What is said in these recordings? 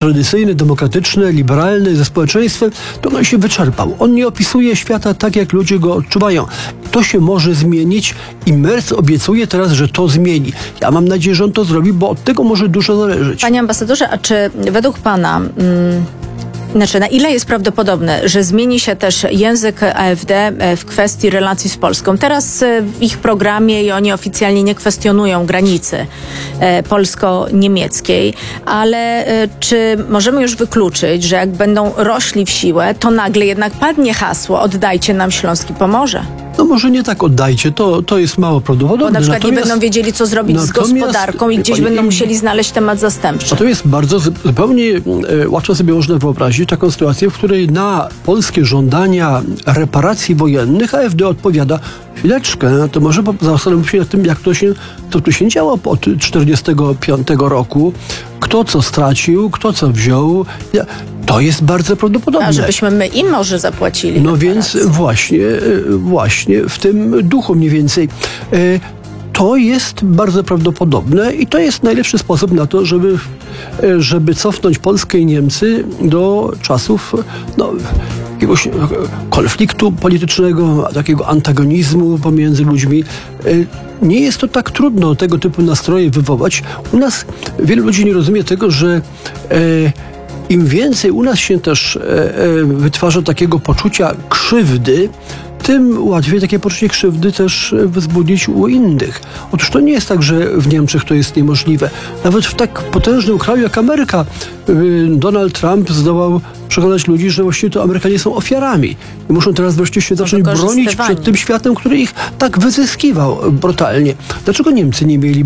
tradycyjny, demokratyczny, liberalny ze społeczeństwem, to on się wyczerpał. On nie opisuje świata tak, jak ludzie go odczuwają. To się może zmienić i Merz obiecuje teraz, że to zmieni. Ja mam nadzieję, że on to zrobi, bo od tego może dużo zależeć. Panie ambasadorze, a czy według pana... na ile jest prawdopodobne, że zmieni się też język AfD w kwestii relacji z Polską? Teraz w ich programie i oni oficjalnie nie kwestionują granicy polsko-niemieckiej, ale czy możemy już wykluczyć, że jak będą rośli w siłę, to nagle jednak padnie hasło: oddajcie nam Śląski Pomorze? No może nie tak oddajcie, to jest mało prawdopodobne. Bo na przykład nie będą wiedzieli, co zrobić z gospodarką i gdzieś będą musieli znaleźć temat zastępczy. To jest bardzo zupełnie łatwo sobie można wyobrazić taką sytuację, w której na polskie żądania reparacji wojennych AfD odpowiada: chwileczkę, to może zastanówmy się nad tym, jak to tu się działo od 1945 roku, kto co stracił, kto co wziął. To jest bardzo prawdopodobne. A żebyśmy my im może zapłacili. No więc właśnie w tym duchu mniej więcej. To jest bardzo prawdopodobne i to jest najlepszy sposób na to, żeby cofnąć Polskę i Niemcy do czasów jakiegoś konfliktu politycznego, takiego antagonizmu pomiędzy ludźmi. Nie jest to tak trudno tego typu nastroje wywołać. U nas wielu ludzi nie rozumie tego, że im więcej u nas się też wytwarza takiego poczucia krzywdy, tym łatwiej takie poczucie krzywdy też wzbudzić u innych. Otóż to nie jest tak, że w Niemczech to jest niemożliwe. Nawet w tak potężnym kraju jak Ameryka Donald Trump zdołał przekonać ludzi, że właściwie to Amerykanie są ofiarami i muszą teraz wreszcie się zacząć bronić przed tym światem, który ich tak wyzyskiwał brutalnie. Dlaczego Niemcy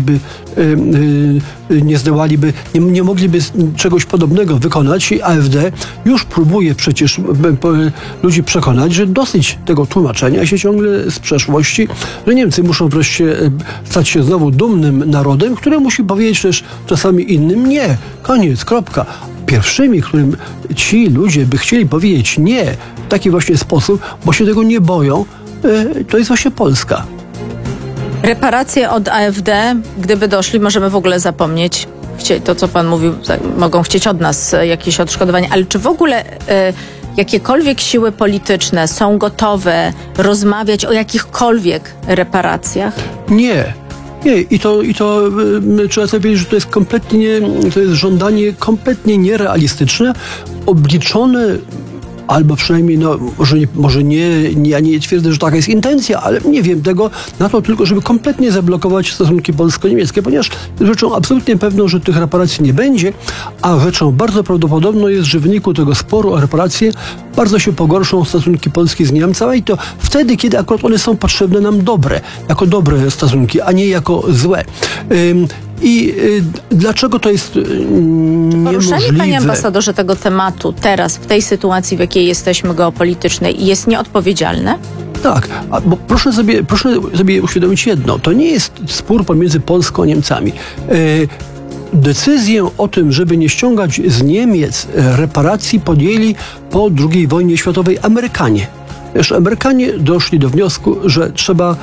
nie zdołaliby, nie mogliby czegoś podobnego wykonać i AfD już próbuje przecież ludzi przekonać, że dosyć tego tłumaczenia się ciągle z przeszłości, że Niemcy muszą wreszcie stać się znowu dumnym narodem, który musi powiedzieć też czasami innym nie. Koniec, kropka. Pierwszymi, którym ci ludzie by chcieli powiedzieć nie w taki właśnie sposób, bo się tego nie boją, to jest właśnie Polska. Reparacje od AfD, gdyby doszli, możemy w ogóle zapomnieć. To, co pan mówił, mogą chcieć od nas jakieś odszkodowanie, ale czy w ogóle jakiekolwiek siły polityczne są gotowe rozmawiać o jakichkolwiek reparacjach? Nie. Nie, i to trzeba sobie powiedzieć, że to jest żądanie kompletnie nierealistyczne, obliczone, albo przynajmniej, może nie, ja nie twierdzę, że taka jest intencja, ale nie wiem tego, na to tylko, żeby kompletnie zablokować stosunki polsko-niemieckie, ponieważ rzeczą absolutnie pewną, że tych reparacji nie będzie, a rzeczą bardzo prawdopodobną jest, że w wyniku tego sporu o reparacje bardzo się pogorszą stosunki Polski z Niemcami i to wtedy, kiedy akurat one są potrzebne nam jako dobre stosunki, a nie jako złe. I dlaczego to jest niemożliwe? Poruszanie, panie ambasadorze, tego tematu teraz, w tej sytuacji, w jakiej jesteśmy geopolitycznej, jest nieodpowiedzialne? Tak, bo proszę sobie uświadomić jedno. To nie jest spór pomiędzy Polską a Niemcami. Decyzję o tym, żeby nie ściągać z Niemiec reparacji, podjęli po II wojnie światowej Amerykanie. Amerykanie doszli do wniosku, że trzeba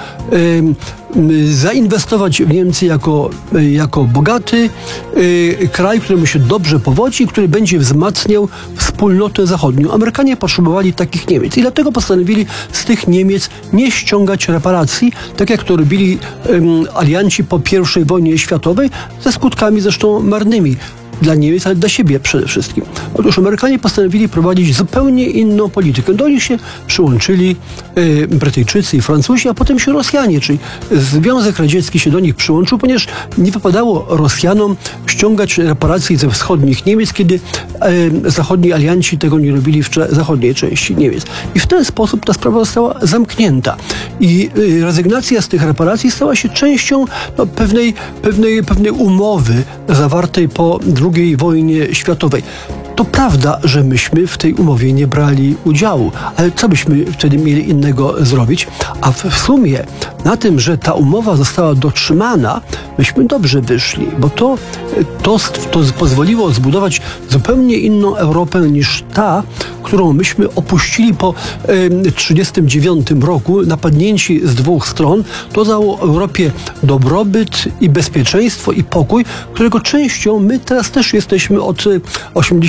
zainwestować w Niemcy jako bogaty kraj, któremu się dobrze powodzi, który będzie wzmacniał wspólnotę zachodnią. Amerykanie potrzebowali takich Niemiec i dlatego postanowili z tych Niemiec nie ściągać reparacji, tak jak to robili alianci po I wojnie światowej, ze skutkami zresztą marnymi. Dla Niemiec, ale dla siebie przede wszystkim. Otóż Amerykanie postanowili prowadzić zupełnie inną politykę. Do nich się przyłączyli Brytyjczycy i Francuzi, a potem się Rosjanie, czyli Związek Radziecki się do nich przyłączył, ponieważ nie wypadało Rosjanom ściągać reparacji ze wschodnich Niemiec, kiedy zachodni alianci tego nie robili w zachodniej części Niemiec. I w ten sposób ta sprawa została zamknięta. I rezygnacja z tych reparacji stała się częścią pewnej umowy zawartej po II wojnie światowej. To prawda, że myśmy w tej umowie nie brali udziału, ale co byśmy wtedy mieli innego zrobić? A w sumie na tym, że ta umowa została dotrzymana, myśmy dobrze wyszli, bo to pozwoliło zbudować zupełnie inną Europę niż ta, którą myśmy opuścili po 1939 roku, napadnięci z dwóch stron. To dało Europie dobrobyt i bezpieczeństwo i pokój, którego częścią my teraz też jesteśmy od 80